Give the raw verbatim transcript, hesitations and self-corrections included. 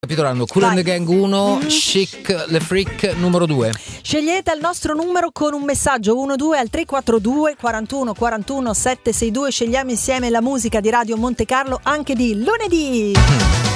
Capitolando, Kool and the Gang uno, Mm-hmm. Chic Le Freak numero due. Scegliete il nostro numero con un messaggio uno due al tre quattro due quarantuno quarantuno sette sei due. Scegliamo insieme la musica di Radio Monte Carlo anche di lunedì.